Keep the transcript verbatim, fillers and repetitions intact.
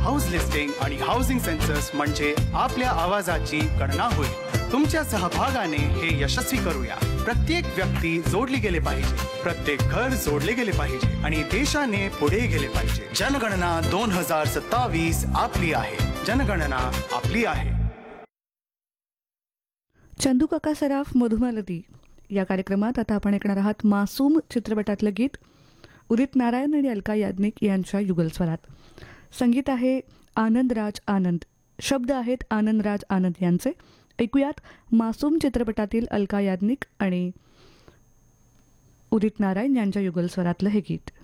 House listing आणि housing census म्हणजे आपल्या आवाजाची गणना होईल. तुमच्या सहभागाने हे यशस्वी करूया. प्रत्येक व्यक्ती जोडली गेले पाहिजे, प्रत्येक घर जोडले गेले पाहिजे आणि देशाने पुढे गेले पाहिजे. जनगणना दोन हजार सत्तावीस आपली आहे. जनगणना आपली आहे. चंदू काका सराफ मधुमालती या कार्यक्रमात आता आपण ऐकणार आहात मासूम चित्रपटातलं गीत उदित नारायण आणि अलका याज्ञिक यांच्या युगलस्वरात. संगीत आहे आनंदराज आनंद, शब्द आहेत आनंदराज आनंद यांचे. ऐकूयात मासूम चित्रपटातील अलका याज्ञिक आणि उदित नारायण यांच्या युगलस्वरातलं हे गीत.